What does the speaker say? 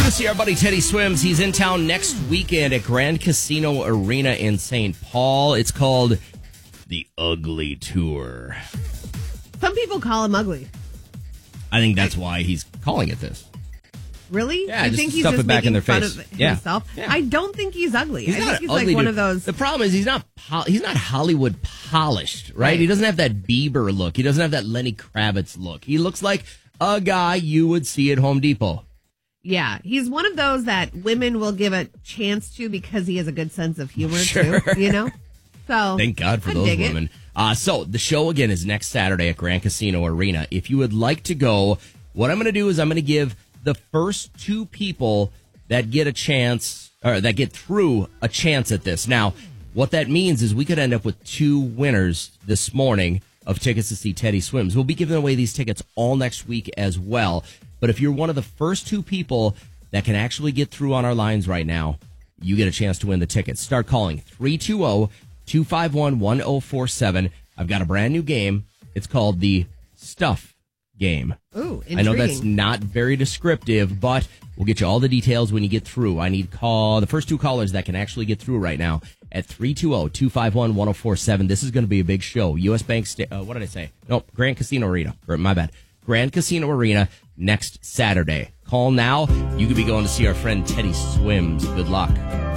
to see our buddy Teddy Swims. He's in town next weekend at Grand Casino Arena in St. Paul. It's called the Ugly Tour. Some people call him ugly. I think that's why he's calling it this. Really? Yeah, you just think he's stuff just it back in making their fun face. of Yeah. himself? Yeah. I don't think he's ugly. I think not he's ugly, like one dude. of those. The problem is he's not Hollywood polished, right? He doesn't have that Bieber look. He doesn't have that Lenny Kravitz look. He looks like a guy you would see at Home Depot. Yeah, he's one of those that women will give a chance to because he has a good sense of humor Sure. too. You know, so Thank God for I those dig it. women. So the show again is next Saturday at Grand Casino Arena. If you would like to go, what I'm going to do is I'm going to give the first two people that get a chance or that get through a chance at this. Now, what that means is we could end up with two winners this morning of tickets to see Teddy Swims. We'll be giving away these tickets all next week as well. But if you're one of the first two people that can actually get through on our lines right now, you get a chance to win the tickets. Start calling 320-251-1047. I've got a brand new game. It's called the Stuff Game. Ooh, intriguing. I know that's not very descriptive, but we'll get you all the details when you get through. I need the first two callers that can actually get through right now at 320-251-1047. This is going to be a big show. U.S. Bank, what did I say? Nope, Grand Casino Arena. My bad. Grand Casino Arena next Saturday. Call now. You could be going to see our friend Teddy Swims. Good luck.